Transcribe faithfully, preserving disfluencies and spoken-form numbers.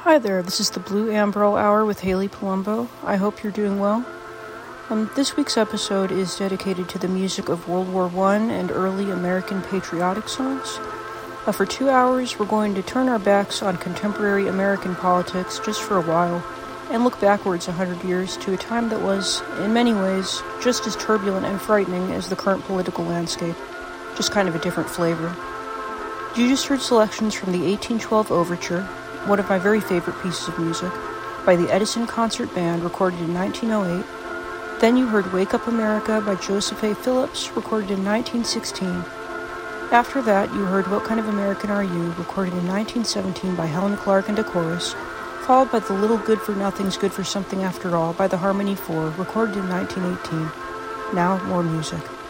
Hi there, this is the Blue Ambrel Hour with Haley Palumbo. I hope you're doing well. Um, this week's episode is dedicated to the music of World War One and early American patriotic songs. Uh, for two hours, we're going to turn our backs on contemporary American politics just for a while and look backwards a hundred years to a time that was, in many ways, just as turbulent and frightening as the current political landscape, just kind of a different flavor. You just heard selections from the eighteen twelve Overture, one of my very favorite pieces of music, by the Edison Concert Band, recorded in nineteen oh eight. Then you heard Wake Up America by Joseph A. Phillips, recorded in nineteen sixteen. After that, you heard What Kind of American Are You, recorded in nineteen seventeen by Helen Clark and a chorus, followed by The Little Good for Nothing's Good for Something After All by the Harmony Four, recorded in nineteen eighteen. Now, more music.